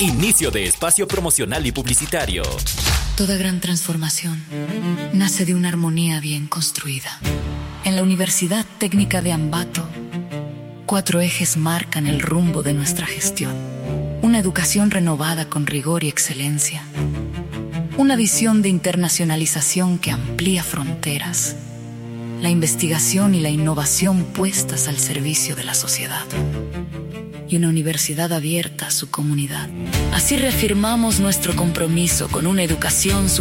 Inicio de espacio promocional y publicitario. Toda gran transformación nace de una armonía bien construida. En la Universidad Técnica de Ambato, 4 ejes marcan el rumbo de nuestra gestión. Una educación renovada con rigor y excelencia. Una visión de internacionalización que amplía fronteras. La investigación y la innovación puestas al servicio de la sociedad. Y una universidad abierta a su comunidad. Así reafirmamos nuestro compromiso con una educación superior